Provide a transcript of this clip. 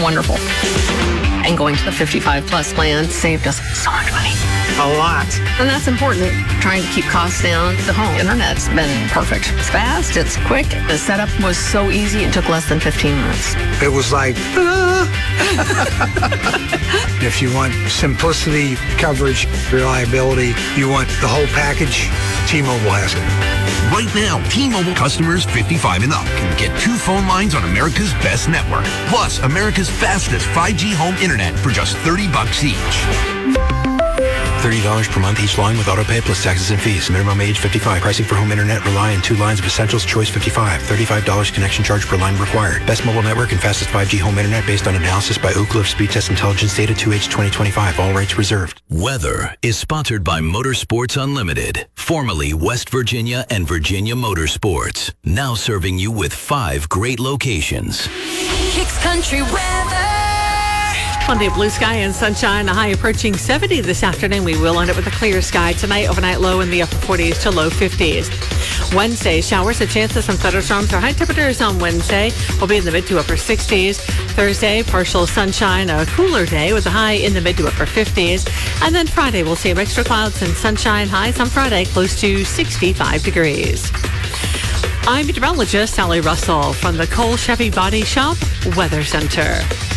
Wonderful. And going to the 55 plus plan saved us so much money. A lot. And that's important, trying to keep costs down. The home internet's been perfect. It's fast, it's quick. The setup was so easy, it took less than 15 minutes. It was like, If you want simplicity, coverage, reliability, you want the whole package, T-Mobile has it. Right now, T-Mobile customers 55 and up can get 2 phone lines on America's best network, plus America's fastest 5G home internet for just $30 each. $30 per month each line with autopay plus taxes and fees. Minimum age 55. Pricing for home internet rely on 2 lines of Essentials Choice 55. $35 connection charge per line required. Best mobile network and fastest 5G home internet based on analysis by Oak Cliff Speed Test Intelligence data 2H 2025. All rights reserved. Weather is sponsored by Motorsports Unlimited, formerly West Virginia and Virginia Motorsports. Now serving you with 5 great locations. Kicks Country weather. Plenty of blue sky and sunshine, a high approaching 70 this afternoon. We will end up with a clear sky tonight, overnight low in the upper 40s to low 50s. Wednesday, showers, a chance of some thunderstorms. Our high temperatures on Wednesday will be in the mid to upper 60s. Thursday, partial sunshine, a cooler day with a high in the mid to upper 50s. And then Friday, we'll see a mixture of clouds and sunshine, highs on Friday close to 65 degrees. I'm meteorologist Sally Russell from the Cole Chevy Body Shop Weather Center.